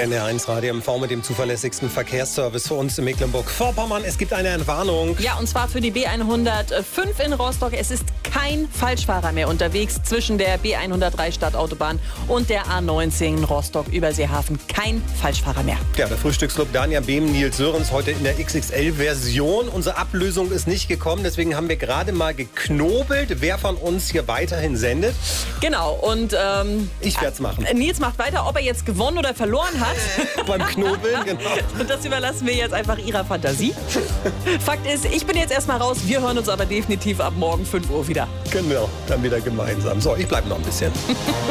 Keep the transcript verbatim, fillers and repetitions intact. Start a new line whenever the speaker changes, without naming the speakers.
N D R eins Radio M V mit dem zuverlässigsten Verkehrsservice für uns in Mecklenburg-Vorpommern. Es gibt eine Entwarnung.
Ja, und zwar für die B hundertfünf in Rostock. Es ist kein Falschfahrer mehr unterwegs zwischen der B hundertdrei Stadtautobahn und der A neunzehn Rostock-Überseehafen. Kein Falschfahrer mehr.
Ja, der Frühstücksclub Dania Behm, Nils Sörens heute in der X X L-Version. Unsere Ablösung ist nicht gekommen, deswegen haben wir gerade mal geknobelt, wer von uns hier weiterhin sendet.
Genau, und ähm,
ich werde es machen.
Nils macht weiter, ob er jetzt gewonnen oder verloren hat.
Beim Knobeln, genau.
Und das überlassen wir jetzt einfach Ihrer Fantasie. Fakt ist, ich bin jetzt erstmal raus. Wir hören uns aber definitiv ab morgen fünf Uhr wieder.
Genau, dann wieder gemeinsam. So, ich bleibe noch ein bisschen.